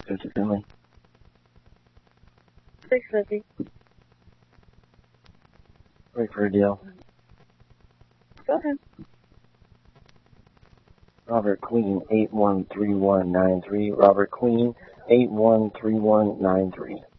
650 Finley. 650. Wait for a deal. Go ahead. Robert Queen, 813193. Robert Queen, 813193.